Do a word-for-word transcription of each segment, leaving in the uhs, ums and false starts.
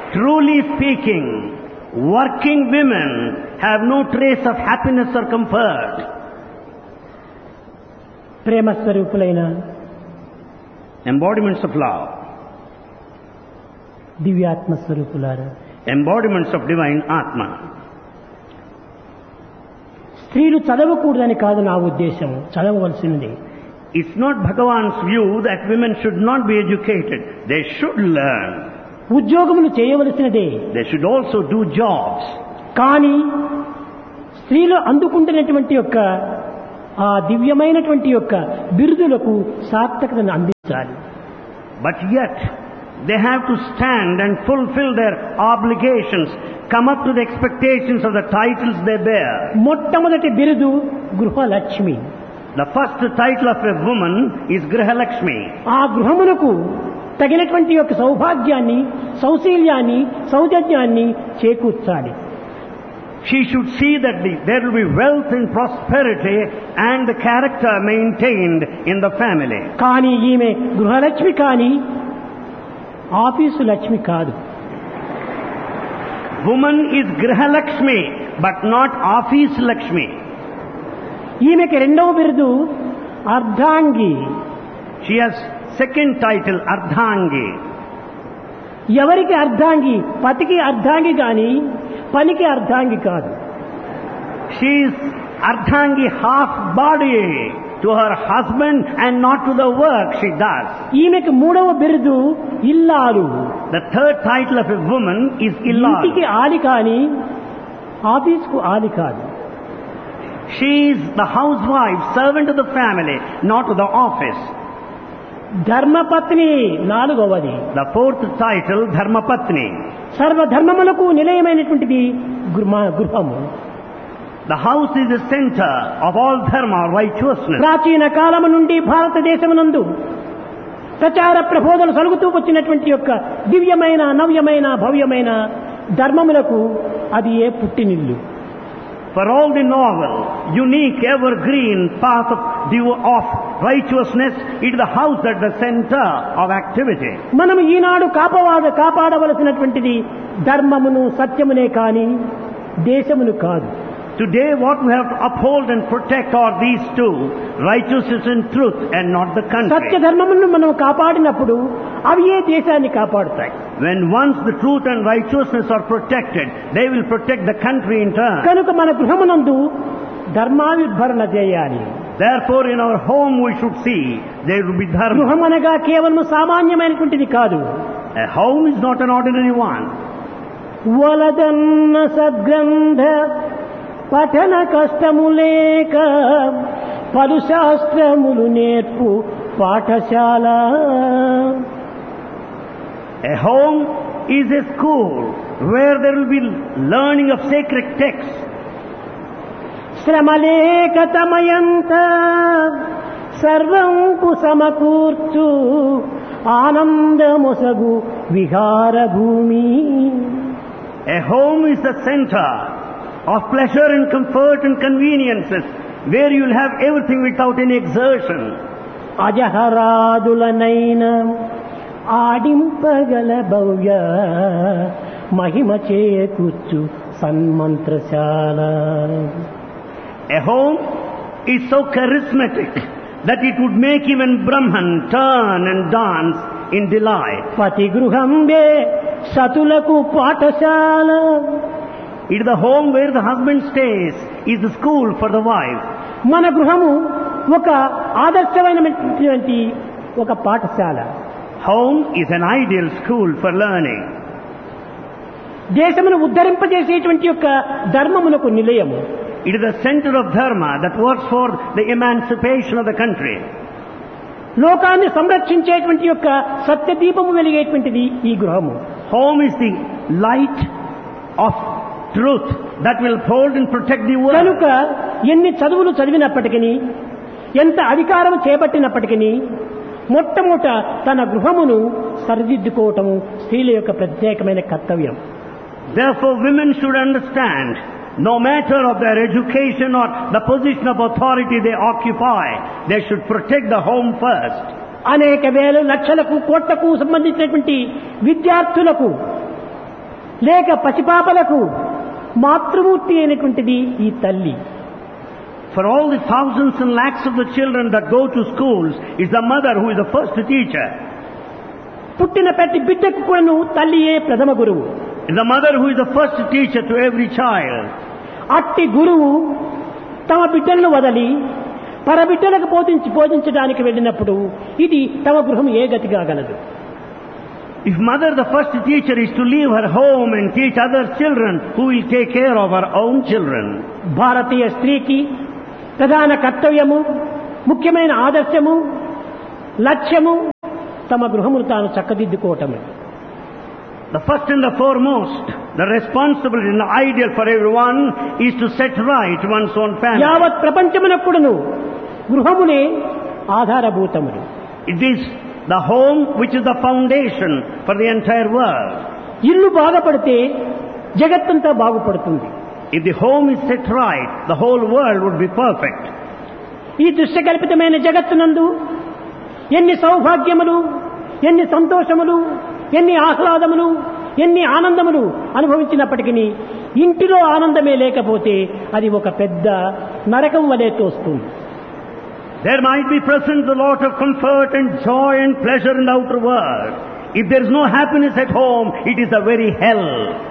Truly speaking, working women have no trace of happiness or comfort. Prema స్వరూపులైన Embodiments of love, దివ్యాత్మ స్వరూపులారా, embodiments of divine Atma. స్త్రీలు చదవకూడదని కాదు నా ఉద్దేశం, చదవవలసినది. It's not Bhagavan's view that women should not be educated. They should learn. ఉద్యోగములు చేయవలసినదే. They should also do jobs. కానీ స్త్రీలు అందుకుంటున్నటువంటి యొక్క ఆ దివ్యమైనటువంటి యొక్క బిరుదులకు సార్థకతను అందించాలి. But yet, they have to stand and fulfill their obligations, come up to the expectations of the titles they bear. మొట్టమొదటి బిరుదు గృహలక్ష్మి. The first title of a woman is Grihalakshmi. ఆ గృహమునకు తగినటువంటి యొక్క సౌభాగ్యాన్ని, సౌశీల్యాన్ని, సౌజన్యాన్ని చేకూర్చాలి. She should see that the, there will be wealth and prosperity and the character maintained in the family. కానీ ఈమె గృహలక్ష్మి కానీ office Lakshmi కాదు. Woman is Grihalakshmi, but not Office Lakshmi. ఈమెకి రెండవ బిరుదు అర్ధాంగి. She has second title, Ardhangi. ఎవరికి అర్ధాంగి? పతికి అర్ధాంగి గాని పనికి అర్ధాంగి కాదు. She is Ardhangi half body to her husband and not to the work she does. ఈమెకి మూడవ బిరుదు ఇల్లాలు. The third title of a woman is ఇంటికి Illal. ఆలి కాని ఆఫీసుకు ఆలి కాదు. She is the housewife, servant of the family, not to the office. ధర్మపత్ని నాలుగవది. The fourth title, Dharmapatni. సర్వధర్మములకు నిలయమైనటువంటిది గృహ- గృహము. The house is the center of all dharma, righteousness. ప్రాచీన కాలము నుండి భారతదేశమునందు ప్రచార ప్రబోధనలు సలుగుతూ వచ్చినటువంటి యొక్క దివ్యమైన, నవ్యమైన, భవ్యమైన ధర్మములకు అది ఏ పుట్టినిల్లు. For all the novel, unique, evergreen path of, div- of righteousness, it is the house that is the center of activity. మనం ఈనాడు కాపవాద కాపాడవలసినటువంటిది ధర్మమును, సత్యమునే కాని దేశమును కాదు. Today what we have to uphold and protect are these two, righteousness and truth, and not the Satya country. ధర్మములను మనం కాపాడినప్పుడు అవి ఏ దేశాన్ని కాపాడుతాయి. When once the truth and righteousness are protected, they will protect the country in turn. కనుక మన గృహమునందు ధర్మావిర్భరణ చేయాలి. Therefore in our home we should see there will be dharma. గృహం అనగా కేవలం సామాన్యమైనటువంటిది కాదు. A home is not an ordinary one. వలదన్న సద్గ్రంథ పఠన కష్టము లేక పలు శాస్త్రములు నేర్పు పాఠశాల. A home is a school where there will be learning of sacred texts. శ్రమలేక తమయంత సర్వంపు సమకూర్చు ఆనందమొసగు విహార భూమి. A home is the center of pleasure and comfort and conveniences where you will have everything without any exertion. అజహరాదులనైన ఆడింపగల Bhavya Mahima చేకూర్చు సన్మంత్రశాల. A home is so charismatic that it would make even Brahman turn and dance in delight. పతి గృహంబే సతులకు పాఠశాల. It is the home where the husband stays, is the school for the wife. మన గృహము ఒక ఆదర్శమైనటువంటి ఒక పాఠశాల. Home is an ideal school for learning. దేశమును ఉద్ధరింపజేసేటువంటి యొక్క ధర్మమునకు నిలయము. It is the center of dharma that works for the emancipation of the country. లోకాన్ని సంరక్షించేటువంటి యొక్క సత్య దీపము వెలిగేటువంటిది ఈ గృహము. Home is the light of truth that will hold and protect the world. కనుక ఎన్ని చదువులు చదివినప్పటికీ, ఎంత అధికారం చేపట్టినప్పటికీ మొట్టమొదట తన గృహమును సరిదిద్దుకోవటము స్త్రీల యొక్క ప్రత్యేకమైన కర్తవ్యం. Therefore women should understand, no matter of their education or the position of authority they occupy, they should protect the home first. అనేక వేల లక్షలకు కోట్లకు సంబంధించినటువంటి విద్యార్థులకు లేక పసిపాపలకు మాతృమూర్తి అయినటువంటిది ఈ తల్లి. For all the thousands and lakhs of the children that go to schools, is the mother who is the first teacher. పుట్టిన ప్రతి బిడ్డకు కూడాను తల్లియే ప్రథమ గురువు. Is the mother who is the first teacher to every child. అట్టి గురువు తమ బిడ్డలను వదలి పరబిడ్డలకు బోధించి బోధించడానికి వెళ్ళినప్పుడు ఇది తమ గృహం ఏ గతిగా గలదు? If mother, the first teacher, is to leave her home and teach other children, who will take care of her own children? భారతీయ స్త్రీకి ప్రధాన కర్తవ్యము, ముఖ్యమైన ఆదర్శము, లక్ష్యము తమ గృహమును తాను చక్కదిద్దుకోవటమే. The first and the foremost, the responsibility and the ideal for everyone is to set right one's own family. యావత్ ప్రపంచమునకుడును గృహమునే ఆధారభూతములు. It is the home which is the foundation for the entire world. ఇల్లు బాగుపడితే జగత్తంతా బాగుపడుతుంది. If the home is set right, the whole world would be perfect. ఈ దృశ్యకల్పితమైన జగత్తునందు ఎన్ని సౌభాగ్యములు, ఎన్ని సంతోషములు, ఎన్ని ఆహ్లాదములు, ఎన్ని ఆనందములు అనుభవించినప్పటికీ ఇంటిలో ఆనందమే లేకపోతే అది ఒక పెద్ద నరకం వలె తోస్తుంది. There might be present a lot of comfort and joy and pleasure in the outer world. If there is no happiness at home, it is a very hell.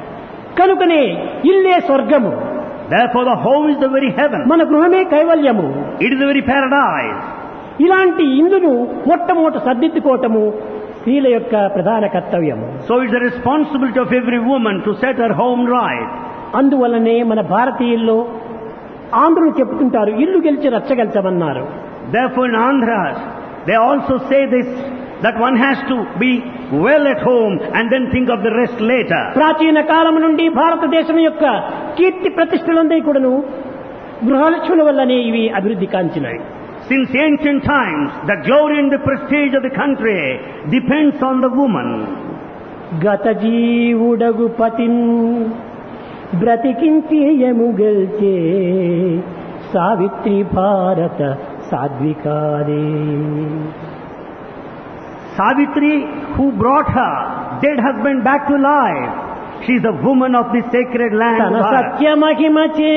కనుకనే ఇల్లే స్వర్గము. Therefore the home is the very heaven. మన గృహమే కైవల్యము. It is the very paradise. ఇలాంటి ఇల్లును మొట్టమొదట సర్దిద్దుకోవటము స్త్రీల యొక్క ప్రధాన కర్తవ్యము. So it's the responsibility of every woman to set her home right. అందువల్లనే మన భారతీయుల్లో ఆంధ్రులు చెప్తుంటారు ఇల్లు గెలిచి రచ్చగెలిచమన్నారు. Therefore in Andhras, they also say this, that one has to be well at home and then think of the rest later. ప్రాచీన కాలం నుండి భారతదేశం యొక్క కీర్తి ప్రతిష్టలందరి కూడాను గృహలక్ష్ముల వల్లనే ఇవి అభివృద్ధి కాంచినాయి. Since ancient times, the glory and the prestige of the country depends on the woman. గత జీవుడగు పతిన్ బ్రతికించి యముగల్చే సావిత్రి భారత సాధ్వికాదే. Savitri, who brought her dead husband back to life, she is a woman of the sacred land. తన సత్య మహిమచే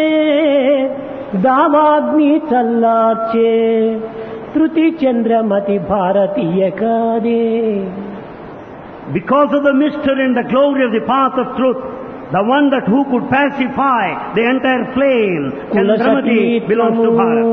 దావాగ్ని చల్లార్చే తృతి చంద్రమతి భారతీయ కాదే. Because of the mystery and the glory of the path of truth, the one that who could pacify the entire flame, Chandramati belongs to Bharat.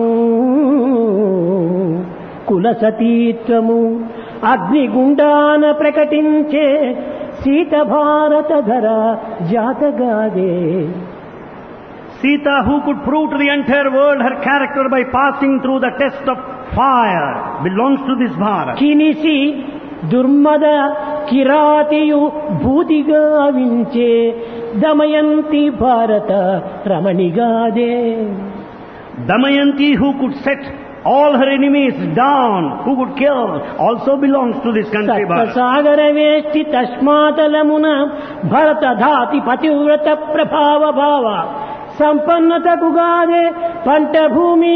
కులసతీత్వము అగ్నిగుండాన ప్రకటించే సీత భారత ధర జాతగాదే. Sita, who could prove to the entire world her character by passing through the test of fire, belongs to this Bharat. కినిసి దుర్మద కిరాతియు భూతిగా వించే Damayanti భారత రమణిగాదే. Damayanti, who could set all her enemies down, who could kill, also belongs to this country. సాగర వేష్టి తస్మాతలమున భరత ధాతి పతివ్రత ప్రభావ భావ సంపన్నతకు గాదే పంట భూమి.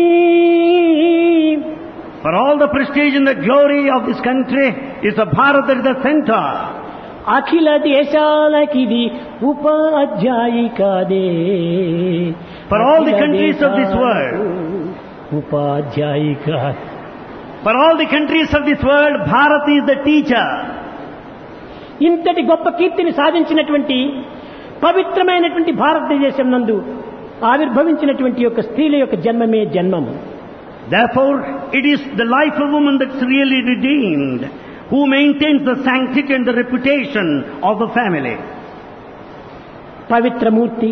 For all the prestige and the glory of this country is the Bharat that is the center. Akhila దేశాలకిది ఉపాధ్యాయికాదే. For all the countries of this world, ఉపాధ్యాయిక. for all the countries of this world, Bharat is the teacher. ఇంతటి గొప్ప కీర్తిని సాధించినటువంటి పవిత్రమైనటువంటి భారతదేశం నందు ఆవిర్భవించినటువంటి యొక్క స్త్రీల యొక్క జన్మమే జన్మము. Therefore, it is the life of woman that's really redeemed, who maintains the sanctity and the reputation of the family. పవిత్రమూర్తి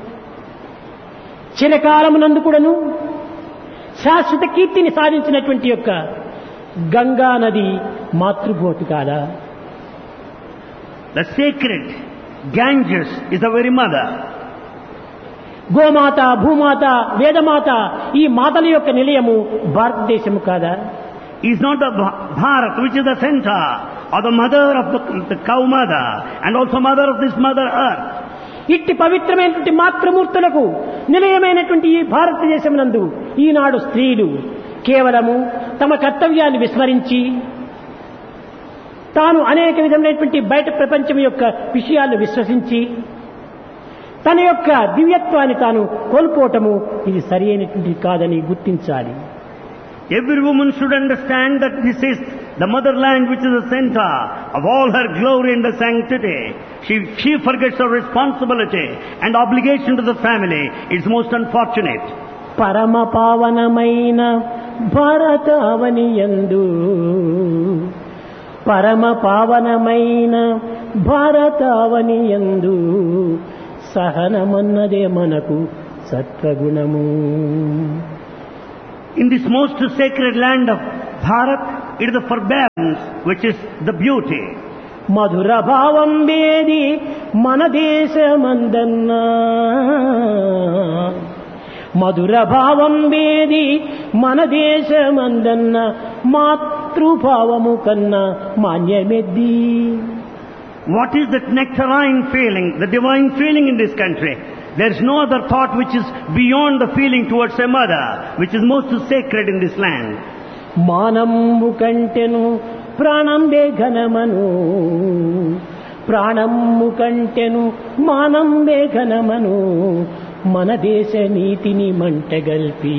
చిరకాలమునందు కూడాను శాశ్వత కీర్తిని సాధించినటువంటి యొక్క గంగా నది మాతృభూతి కాదా? The sacred Ganges is the very mother. గోమాత, భూమాత, వేదమాత ఈ మాతల యొక్క నిలయము భారతదేశము కాదా? Is not the Bharat which is the center, or the mother of the, the cow mother, and also mother of this mother earth. ఇట్టి పవిత్రమైనటువంటి మాతృమూర్తులకు నిలయమైనటువంటి ఈ భారతదేశం నందు ఈనాడు స్త్రీలు కేవలము తమ కర్తవ్యాన్ని విస్మరించి తాను అనేక విధమైనటువంటి బయట ప్రపంచం యొక్క విషయాలను విశ్వసించి తన యొక్క దివ్యత్వాన్ని తాను కోల్పోవటము ఇది సరి అయినటువంటి కాదని గుర్తించాలి. Every woman should understand that this is the motherland which is the center of all her glory and the sanctity. She, she forgets her responsibility and obligation to the family. It's most unfortunate. పరమ పావనమైన భారతావనియందు పరమ పావనమైన భారతావనియందు సహనమన్నదే మనకు సత్వగుణము. In this most sacred land of Bharat, it is the forbearance which is the beauty. మధుర భావం వేది మన దేశమందన్నా మధుర భావం వేది మన దేశమందన్న మాతృభావము కన్నా మాన్యమెద్ది. What is that nectarine feeling, the divine feeling in this country? There is no other thought which is beyond the feeling towards a mother, which is most sacred in this land. మానము కంటెను ప్రాణంబే ఘనమను ప్రాణము కంటెను మానంబే ఘనమను మన దేశ నీతిని మంటగల్పి.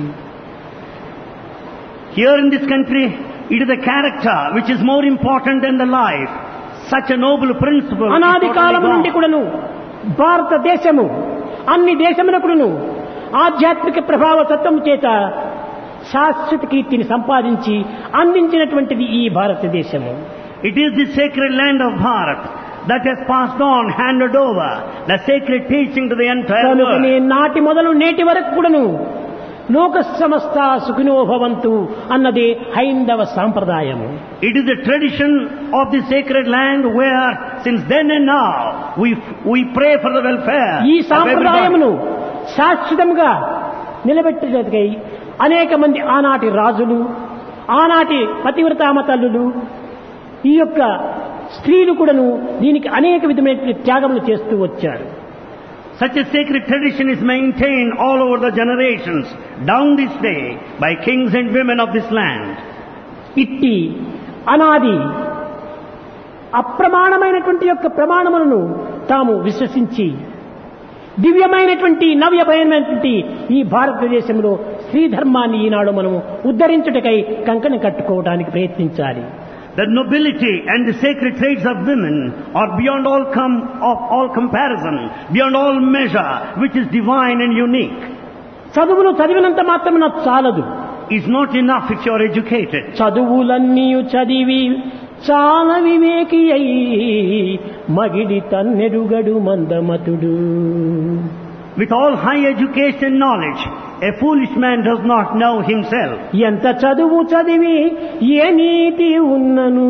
Here in this country, it is the character which is more important than the life. Such a noble principle. అనాది కాలం నుండి కూడాను భారతదేశము అన్ని దేశములకును ఆధ్యాత్మిక ప్రభావ తత్వం చేత శాశ్వత కీర్తిని సంపాదించి అందించినటువంటిది ఈ భారతదేశము. It is the sacred land of Bharat that has passed on, handed over the sacred teaching to the entire world. నాటి మొదలు నేటి వరకు కూడాను లోక సమస్త సుఖినో భవంతు అన్నదే హైందవ సాంప్రదాయము. It is the tradition of the sacred land where since then and now we we pray for the welfare. ఈ సాంప్రదాయమును శాశ్వతంగా నిలబెట్టేందుకై అనేక మంది ఆనాటి రాజులు ఆనాటి పతివ్రతామ తల్లులు ఈ యొక్క స్త్రీలు కూడాను దీనికి అనేక విధమైన త్యాగములు చేస్తూ వచ్చారు. Such a sacred tradition is maintained all over the generations, down this day, by kings and women of this land. ఇట్టి అనాది అప్రమాణమైనటువంటి యొక్క ప్రమాణములను తాము విశ్వసించి దివ్యమైనటువంటి నవ్యమైనటువంటి ఈ భారతదేశంలో స్త్రీ ధర్మాన్ని ఈనాడు మనము ఉద్ధరించుటకై కంకణం కట్టుకోవడానికి ప్రయత్నించాలి. The nobility and the sacred traits of women are beyond all com of all comparison, beyond all measure, which is divine and unique. చదువులు చదివినంత మాత్రమే నాకు చాలదు. Is not enough if you are educated. చదువులన్నీ చదివి చాలా వివేకి అయి మగిడి తన్నెరుగడు మందమతుడు. With all high education knowledge, a foolish man does not know himself. ఎంత చదువు చదివి ఏ నీతి ఉన్నను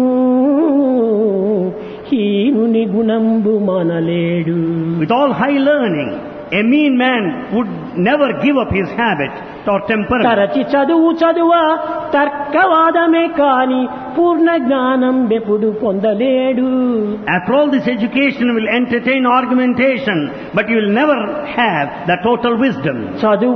హీనుని గుణంబు మనలేడు. With all high learning, a mean man would never give up his habit or temperament. తరచి చదువు చదువ తర్కవాదమే కాని పూర్ణ జ్ఞానం బెప్పుడు పొందలేడు. After all, this education will entertain argumentation, but you will never have the total wisdom. చదువు